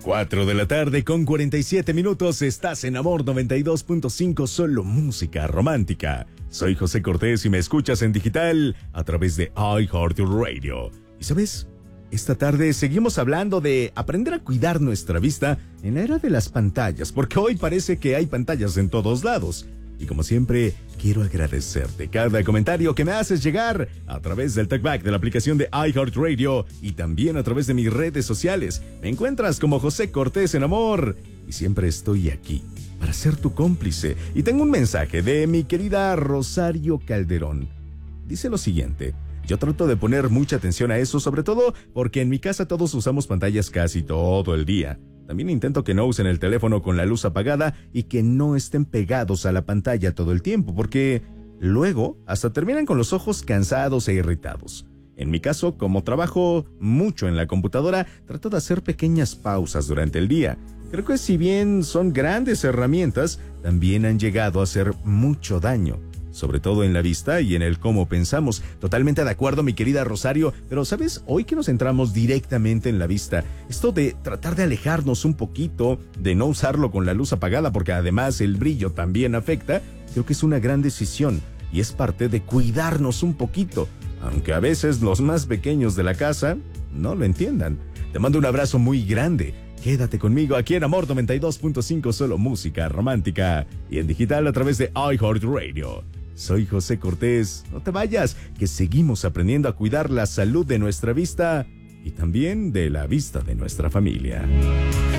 4 de la tarde con 47 minutos, estás en Amor 92.5, solo música romántica. Soy José Cortés y me escuchas en digital a través de iHeartRadio. ¿Y sabes? Esta tarde seguimos hablando de aprender a cuidar nuestra vista en la era de las pantallas, porque hoy parece que hay pantallas en todos lados. Y como siempre, quiero agradecerte cada comentario que me haces llegar a través del talkback de la aplicación de iHeartRadio y también a través de mis redes sociales. Me encuentras como José Cortés en Amor y siempre estoy aquí para ser tu cómplice. Y tengo un mensaje de mi querida Rosario Calderón. Dice lo siguiente: yo trato de poner mucha atención a eso, sobre todo porque en mi casa todos usamos pantallas casi todo el día. También intento que no usen el teléfono con la luz apagada y que no estén pegados a la pantalla todo el tiempo, porque luego hasta terminan con los ojos cansados e irritados. En mi caso, como trabajo mucho en la computadora, trato de hacer pequeñas pausas durante el día. Creo que si bien son grandes herramientas, también han llegado a hacer mucho daño, sobre todo en la vista y en el cómo pensamos. Totalmente de acuerdo, mi querida Rosario, pero ¿sabes? Hoy que nos centramos directamente en la vista, esto de tratar de alejarnos un poquito, de no usarlo con la luz apagada, porque además el brillo también afecta, creo que es una gran decisión y es parte de cuidarnos un poquito, aunque a veces los más pequeños de la casa no lo entiendan. Te mando un abrazo muy grande. Quédate conmigo aquí en Amor 92.5, solo música romántica y en digital a través de iHeartRadio. Soy José Cortés, no te vayas, que seguimos aprendiendo a cuidar la salud de nuestra vista y también de la vista de nuestra familia.